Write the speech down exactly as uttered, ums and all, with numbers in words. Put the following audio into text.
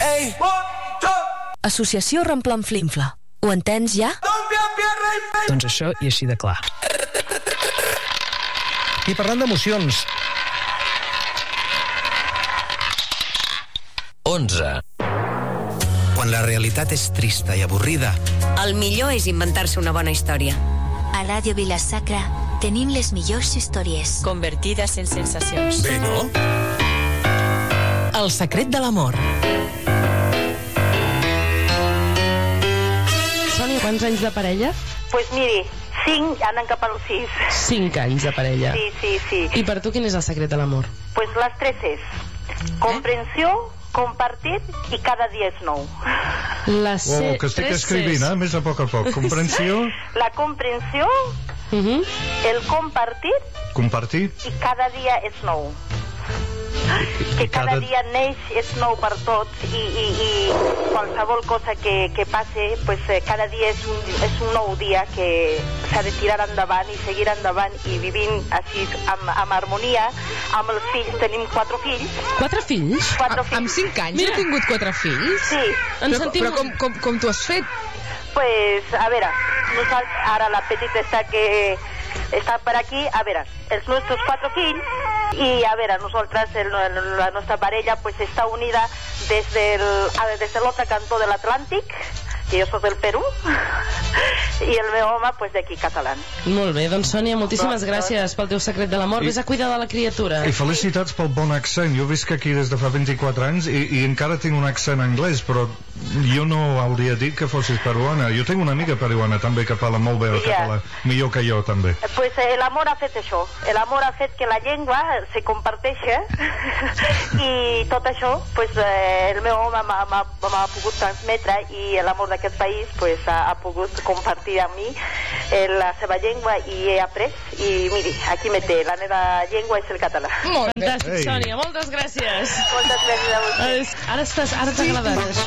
Ei. Associació Remplanflinfla. Ho entens ja? Doncs això i així de clar. I parlant d'emocions... onze. Quan la realitat és trista i avorrida, el millor és inventar-se una bona història. A Ràdio Vila-sacra tenim les millors històries. Convertides en sensacions. Bé, no? El secret de l'amor. Sònia, quants anys de parella? Pues miri, cinc anant cap als sis. Cinc anys de parella. Sí, sí, sí. I per tu quin és el secret de l'amor? Pues les tres és comprensió, compartit i cada dia és nou. Les Oh, que estic escrivint, eh? Més a poc a poc. Comprensió, La comprensió, Uh -huh. el compartir compartir, i cada dia és nou. Que cada cada- dia neix és nou per tots i, i, i qualsevol cosa que, que passe, pues, eh, cada dia és un, és un nou dia que s'ha de tirar endavant i seguir endavant i vivint així amb, amb harmonia amb els fills. Tenim quatre fills. Quatre fills? Quatre fills. Amb cinc anys Mira. he tingut quatre fills? Sí. Ens Però, sentim... però com, com, com t'ho has fet? Pues, a veure, nosaltres, ara la petita està que està per aquí, a veure, els nostres quatre fills, i a veure, nosaltres, el, el, la nostra parella, pues està unida des del, a, des de l'altre cantó de l'Atlàntic, que jo soc del Perú, i el meu home, pues d'aquí, català. Molt bé, doncs Sònia, moltíssimes Doncs, gràcies pel teu secret de l'amor. I- Vés a cuidar de la criatura. i felicitats pel bon accent. Jo visc aquí des de fa vint-i-quatre anys i, i encara tinc un accent anglès, però jo no hauria dit que fossis peruana. Jo tinc una amiga peruana també que parla molt bé el Ja. català, millor que jo també. Pues eh, l'amor ha fet això, l'amor ha fet que la llengua se comparteixi i tot això, pues, eh, el meu home m'ha- m'ha m'ha pogut transmetre i l'amor d'aquest país pues, ha, ha pogut compartir amb mi eh, la seva llengua i he après i miri, aquí me té, la meva llengua és el català. Molt bé. Fantàstic, Ei. Sònia, moltes gràcies. Moltes gràcies a vostè. Ara estàs, ara t'ha agradat.